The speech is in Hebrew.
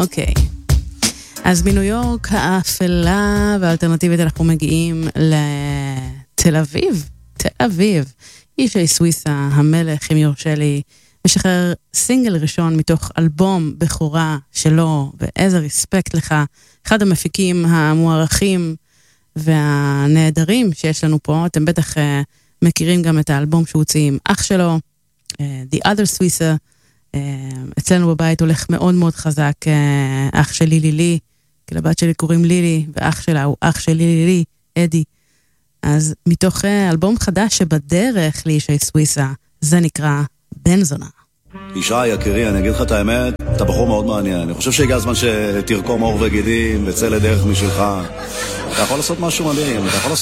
אוקיי. אז מניו יורק האפלה והאלטרנטיבית אנחנו מגיעים לתל אביב. תל אביב. ישי סוויסה, המלך, אם יורשה לי, משחרר סינגל ראשון מתוך אלבום בכורה שלו, ואיזה ריספקט לך. אחד המפיקים המוערכים והנהדרים שיש לנו פה. אתם בטח מכירים גם את האלבום שהוא הוציא עם אח שלו, The Other Swisser. אצלנו בבית הולך מאוד מאוד חזק אח שלי לילי, כי לבת שלי קוראים לילי, ואח שלה הוא אח שלי לילי, אדי. אז מתוך אלבום חדש שבדרך לישי סוויסה, זה נקרא בן זונה. ישי, יקירי, אני אגיד לך את האמת, אתה בחור מאוד מעניין. אני חושב שהגיע הזמן שתרקום עור וגידים וצא לדרך משלך. אתה יכול לעשות משהו מדהים, אתה יכול לעשות